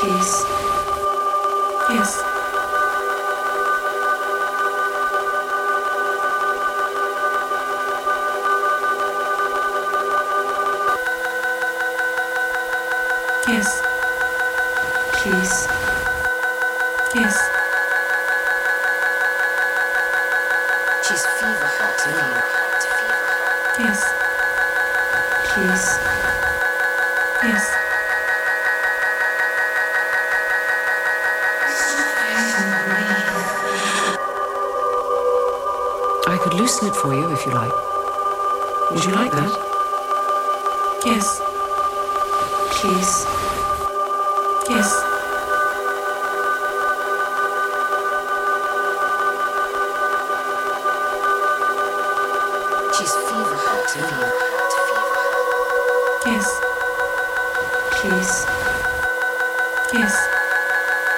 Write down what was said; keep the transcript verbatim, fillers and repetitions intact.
Please. Yes. Yes. Please. Yes. She's fever hot to me. Yes. Please. Yes. I could loosen it for you if you like. Would you like that? Yes. Please. Yes. She's fever hot to me. Yes. Please. Yes.